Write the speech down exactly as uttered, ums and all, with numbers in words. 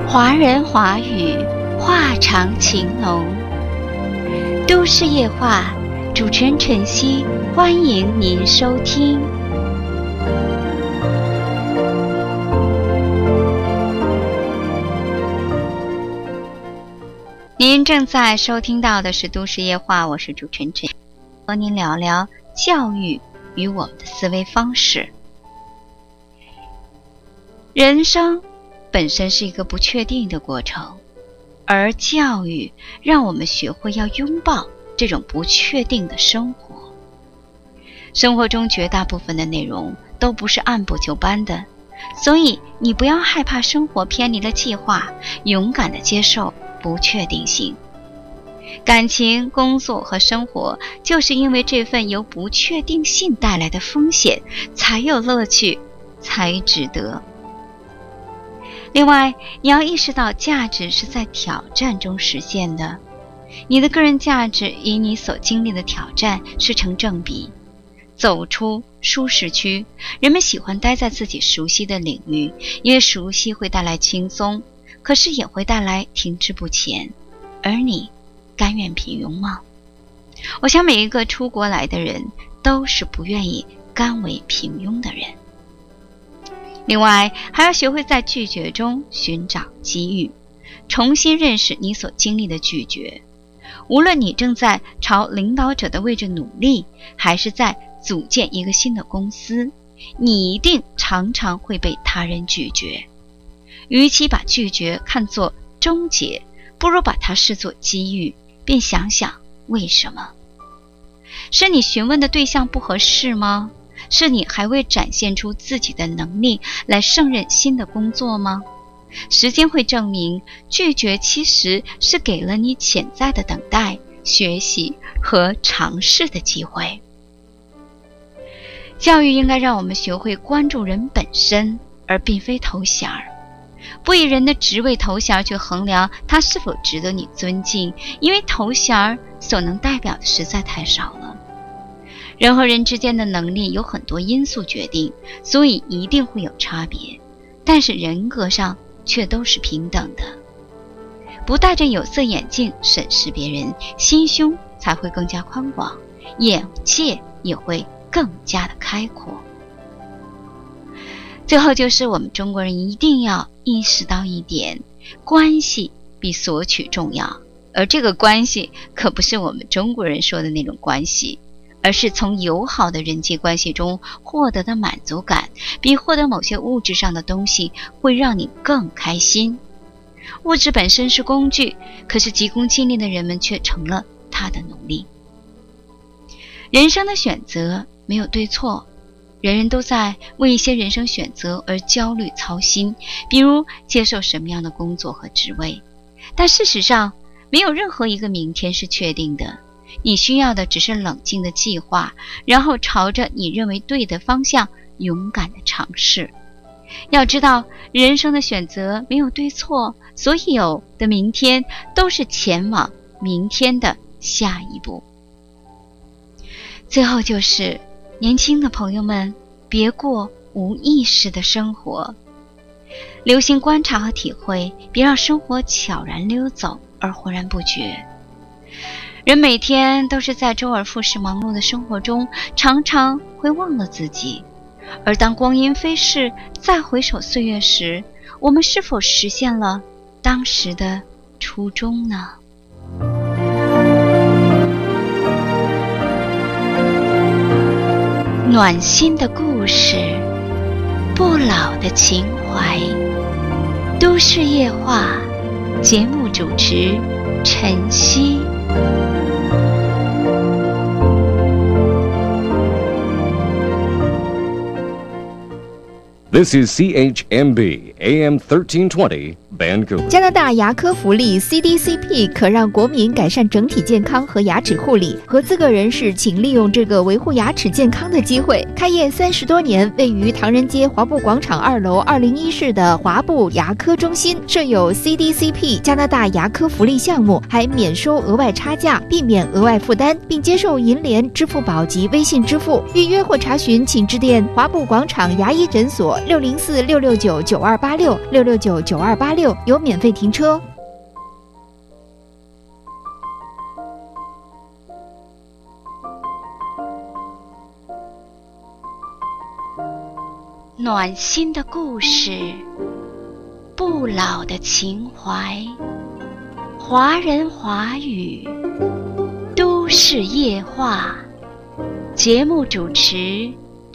华人华语，话长情浓。都市夜话，主持人晨曦，欢迎您收听。您正在收听到的是都市夜话，我是主持人晨曦，和您聊聊教育与我们的思维方式。人生本身是一个不确定的过程，而教育让我们学会要拥抱这种不确定的生活。生活中绝大部分的内容都不是按部就班的，所以你不要害怕生活偏离了计划，勇敢地接受不确定性。感情、工作和生活就是因为这份由不确定性带来的风险，才有乐趣，才值得。另外，你要意识到价值是在挑战中实现的，你的个人价值与你所经历的挑战是成正比。走出舒适区，人们喜欢待在自己熟悉的领域，因为熟悉会带来轻松，可是也会带来停滞不前。而你甘愿平庸吗？我想每一个出国来的人都是不愿意甘为平庸的人。另外，还要学会在拒绝中寻找机遇，重新认识你所经历的拒绝。无论你正在朝领导者的位置努力，还是在组建一个新的公司，你一定常常会被他人拒绝。与其把拒绝看作终结，不如把它视作机遇，并想想为什么。是你询问的对象不合适吗？是你还未展现出自己的能力来胜任新的工作吗？时间会证明，拒绝其实是给了你潜在的等待、学习和尝试的机会。教育应该让我们学会关注人本身，而并非头衔儿。不以人的职位头衔去衡量他是否值得你尊敬，因为头衔儿所能代表的实在太少了。人和人之间的能力有很多因素决定，所以一定会有差别，但是人格上却都是平等的。不戴着有色眼镜审视别人，心胸才会更加宽广，眼界也会更加的开阔。最后就是我们中国人一定要意识到一点，关系比索取重要，而这个关系可不是我们中国人说的那种关系，而是从友好的人际关系中获得的满足感，比获得某些物质上的东西会让你更开心。物质本身是工具，可是急功近利的人们却成了他的奴隶。人生的选择没有对错，人人都在为一些人生选择而焦虑操心，比如接受什么样的工作和职位。但事实上，没有任何一个明天是确定的，你需要的只是冷静的计划，然后朝着你认为对的方向勇敢的尝试。要知道，人生的选择没有对错，所有的明天都是前往明天的下一步。最后就是年轻的朋友们，别过无意识的生活，留心观察和体会，别让生活悄然溜走而浑然不觉。人每天都是在周而复始忙碌的生活中，常常会忘了自己。而当光阴飞逝，再回首岁月时，我们是否实现了当时的初衷呢？暖心的故事，不老的情怀，都市夜话，节目主持晨曦。 This is C H M B A M thirteen twenty Vancouver。 加拿大牙科福利 C D C P 可让国民改善整体健康和牙齿护理。合资格人士请利用这个维护牙齿健康的机会。开业三十多年，位于唐人街华埠广场二楼二零一室的华埠牙科中心，设有 C D C P 加拿大牙科福利项目，还免收额外差价，避免额外负担，并接受银联、支付宝及微信支付。预约或查询，请致电华埠广场牙医诊所六零四六六九九二八六六六九九二八六。 六有免费停车。 暖心的故事，不老的情怀，华人华语，都市夜话。节目主持